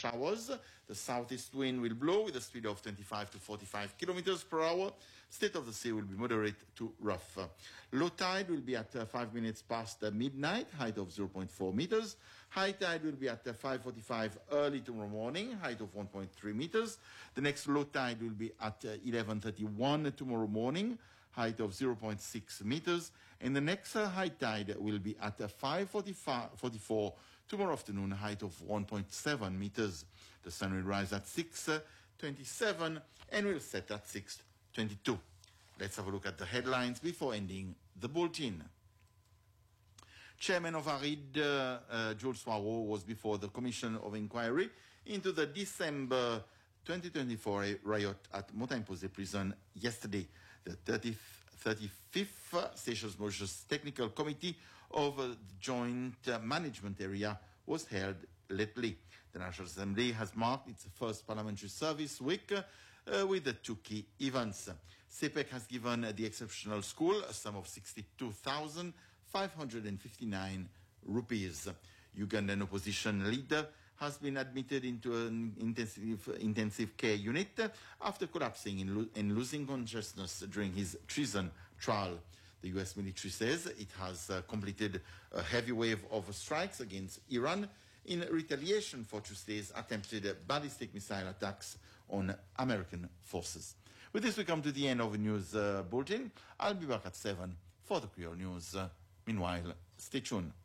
showers. The southeast wind will blow with a speed of 25 to 45 kilometers per hour. State of the sea will be moderate to rough. Low tide will be at 5 minutes past midnight, height of 0.4 meters. High tide will be at 5:45 early tomorrow morning, height of 1.3 meters. The next low tide will be at 11:31 tomorrow morning, height of 0.6 meters. And the next high tide will be at 5:44 tomorrow afternoon, height of 1.7 meters. The sun will rise at 6:27 and will set at 6:22. Let's have a look at the headlines before ending the bulletin. Chairman of ARID, Jules Soireau, was before the Commission of Inquiry into the December 2024 riot at Montagne-Posay prison yesterday. The 35th Seychelles-Mauritius Technical Committee of the Joint Management Area was held lately. The National Assembly has marked its first Parliamentary Service Week with the two key events. CPEC has given the exceptional school a sum of 62,559 rupees. Ugandan opposition leader has been admitted into an intensive care unit after collapsing and losing consciousness during his treason trial. The U.S. military says it has completed a heavy wave of strikes against Iran in retaliation for Tuesday's attempted ballistic missile attacks on American forces. With this, we come to the end of the news bulletin. I'll be back at 7 for the Creole News. Meanwhile, stay tuned.